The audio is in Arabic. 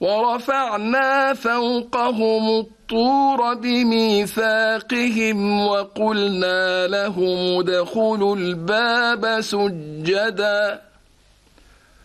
ورفعنا فوقهم الطور بميثاقهم وقلنا لهم ادخلوا الباب سجدا